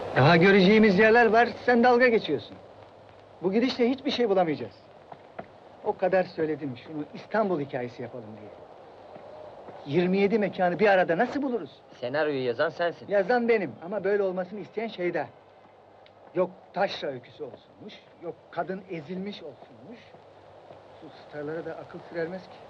Daha göreceğimiz yerler var, sen dalga geçiyorsun. Bu gidişle hiçbir şey bulamayacağız. O kadar söyledim, şunu İstanbul hikayesi yapalım diye. 27 mekanı bir arada nasıl buluruz? Senaryoyu yazan sensin. Yazan benim ama böyle olmasını isteyen şeyde. Yok taşra öyküsü olsunmuş, yok kadın ezilmiş olsunmuş. Bu starlara da akıl sır ermez ki.